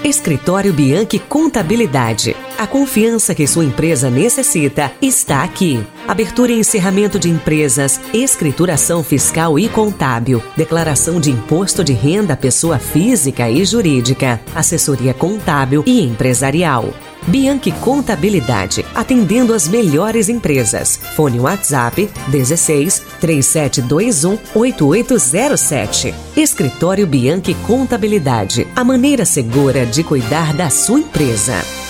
Escritório Bianchi Contabilidade. A confiança que sua empresa necessita está aqui. Abertura e encerramento de empresas, escrituração fiscal e contábil, declaração de imposto de renda à pessoa física e jurídica, assessoria contábil e empresarial. Bianchi Contabilidade, atendendo as melhores empresas. Fone WhatsApp 16 3721 8807. Escritório Bianchi Contabilidade, a maneira segura de cuidar da sua empresa.